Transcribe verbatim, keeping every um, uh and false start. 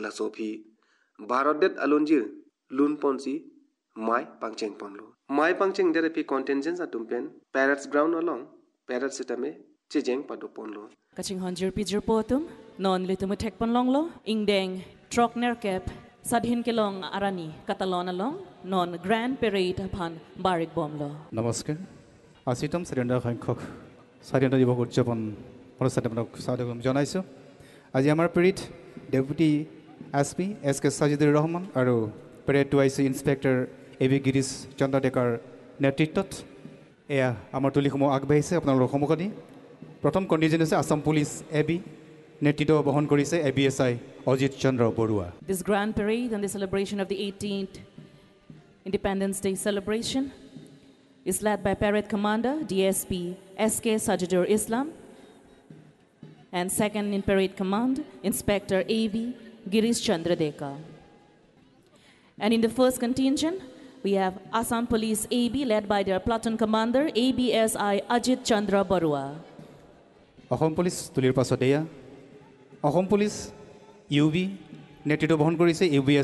la sofi Bharodet alonjir lun ponsi mai pangcheng ponlo mai pangcheng dere pi contingents atumpen parrots ground along parrots sitame chejeng padu ponlo kaching hanjir pijir potum non litum tek ponlonglo ingdeng trokner cap sadhin kelong arani katalon along non grand parade upon barik bomlo নমস্কাৰ আসিতম স্বাধীনতা সংখ্যক স্বাধীনতা দিৱস উদযাপন অনুষ্ঠানক স্বাগতম জনাইছোঁ আজি আমাৰ পেৰিড ডেপুটি এছ পি এছ কে সাজিদুৰ ৰহমান আৰু parade two I C inspector A B Girish চন্দ্ৰ ডেকাৰ নেতৃত্বত এয়া আমাৰ টুলিসমূহ আগবাঢ়িছে আপোনালোকৰ সন্মুখত প্ৰথম কণ্ডিশ্যন হৈছে আসাম পুলিচ এ বি নেতৃত্ব বহন কৰিছে A B S I Ajit Chandra Barua This grand parade and the celebration of the eighteenth Independence Day celebration is led by Parade Commander D S P S K Sajidur Islam and second in Parade Command Inspector A V Girish Chandra Deka. And in the first contingent we have Assam Police A B led by their platoon commander A B S I Ajit Chandra Barua. Assam police তুলিৰ পাছত এয়া Assam police U B নেতৃত্ব বহন কৰিছে U B